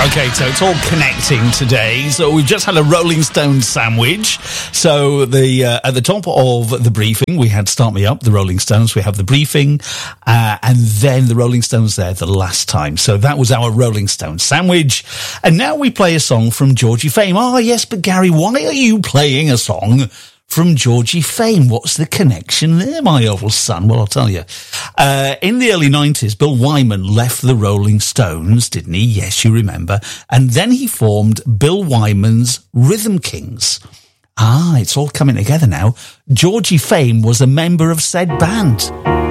Okay, so it's all connecting today. So we've just had a Rolling Stones sandwich. So at the top of the briefing, we had Start Me Up, the Rolling Stones. We have the briefing, and then the Rolling Stones there the last time. So that was our Rolling Stones sandwich. And now we play a song from Georgie Fame. Ah, yes, but Gary, why are you playing a song from Georgie Fame? What's the connection there, my old son? Well, I'll tell you. In the early 90s, Bill Wyman left the Rolling Stones, didn't he? Yes, you remember. And then he formed Bill Wyman's Rhythm Kings. Ah, it's all coming together now. Georgie Fame was a member of said band.